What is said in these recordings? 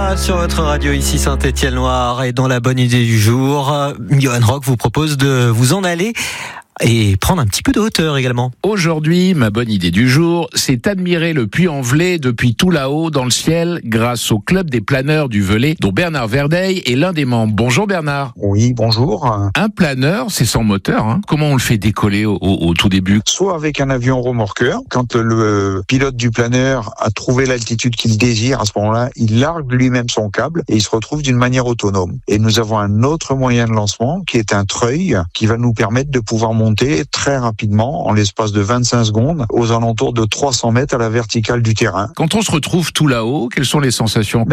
Morglia sur votre radio ici Saint-Étienne-Loire et dans la bonne idée du jour, Johan Rock vous propose de vous en aller et prendre un petit peu de hauteur également. Aujourd'hui, ma bonne idée du jour, c'est admirer le Puy-en-Velay depuis tout là-haut dans le ciel grâce au club des planeurs du Velay dont Bernard Verdeil est l'un des membres. Bonjour Bernard. Oui, bonjour. Un planeur, c'est sans moteur, hein. Comment on le fait décoller au tout début? Soit avec un avion remorqueur, quand le pilote du planeur a trouvé l'altitude qu'il désire, à ce moment-là, il largue lui-même son câble et il se retrouve d'une manière autonome. Et nous avons un autre moyen de lancement qui est un treuil qui va nous permettre de pouvoir monter très rapidement, en l'espace de 25 secondes, aux alentours de 300 mètres à la verticale du terrain. Quand on se retrouve tout là-haut, quelles sont les sensations?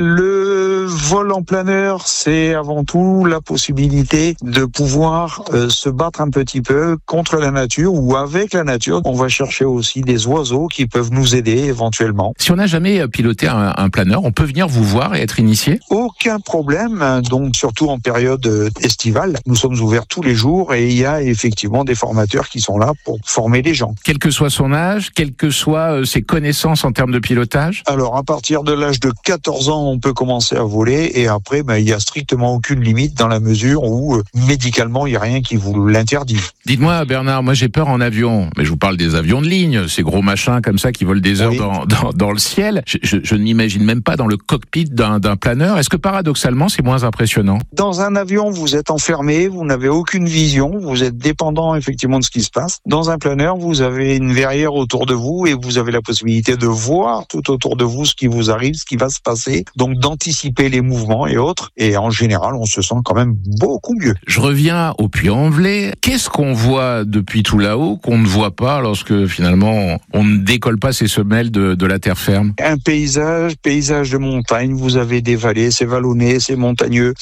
Le vol en planeur, c'est avant tout la possibilité de pouvoir se battre un petit peu contre la nature ou avec la nature. On va chercher aussi des oiseaux qui peuvent nous aider éventuellement. Si on n'a jamais piloté un planeur, on peut venir vous voir et être initié? Aucun problème, donc surtout en période estivale. Nous sommes ouverts tous les jours et il y a effectivement des formateurs qui sont là pour former les gens. Quel que soit son âge, quelles que soient ses connaissances en termes de pilotage? Alors, à partir de l'âge de 14 ans, on peut commencer à voler et après, il y a strictement aucune limite dans la mesure où, médicalement, il n'y a rien qui vous l'interdit. Dites-moi, Bernard, moi j'ai peur en avion, mais je vous parle des avions de ligne, ces gros machins comme ça qui volent des heures dans le ciel. Je n'imagine même pas dans le cockpit d'un planeur. Est-ce que paradoxalement, c'est moins impressionnant? Dans un avion, vous êtes enfermé, vous n'avez aucune vision, vous êtes dépendant effectivement de ce qui se passe. Dans un planeur, vous avez une verrière autour de vous et vous avez la possibilité de voir tout autour de vous ce qui vous arrive, ce qui va se passer, donc d'anticiper les mouvements et autres. Et en général, on se sent quand même beaucoup mieux. Je reviens au Puy-en-Velay. Qu'est-ce qu'on voit depuis tout là-haut qu'on ne voit pas lorsque finalement on ne décolle pas ces semelles de la terre ferme? Un paysage de montagne. Vous avez des vallées, c'est vallonné, c'est montagneux.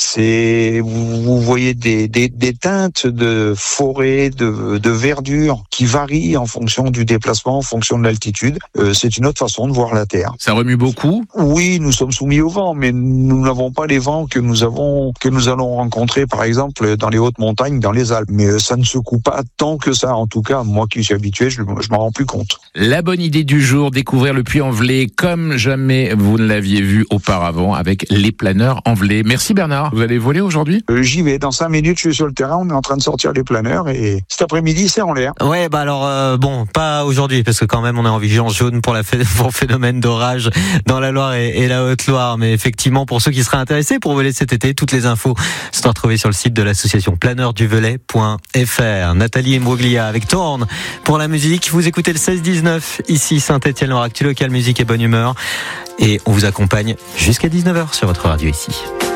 Vous voyez des teintes de forêt, de verdure qui varient en fonction du déplacement, en fonction de l'altitude. C'est une autre façon de voir la Terre. Ça remue beaucoup? Oui, nous sommes soumis au vent, mais nous n'avons pas les vents que nous allons rencontrer, par exemple, dans les hautes montagnes, dans les Alpes. Mais ça ne secoue pas tant que ça. En tout cas, moi qui suis habitué, je m'en rends plus compte. La bonne idée du jour, découvrir le Puy-en-Velay comme jamais vous ne l'aviez vu auparavant avec les planeurs en Velay. Merci Bernard. Vous allez voler aujourd'hui? J'y vais. Dans 5 minutes, je suis sur le terrain. On est en train de sortir les planeurs et cet après-midi, c'est en l'air. Ouais, alors pas aujourd'hui parce que quand même on est en vigilance jaune pour phénomène d'orage dans la Loire et la Haute-Loire. Mais effectivement, pour ceux qui seraient intéressés pour voler cet été, toutes les infos sont retrouvées sur le site de l'association planeurduvelay.fr. Nathalie Morglia avec Thorn pour la musique. Vous écoutez le 16-19 ici Saint-Étienne-Loire, Actu Local, musique et bonne humeur. Et on vous accompagne jusqu'à 19h sur votre radio ici.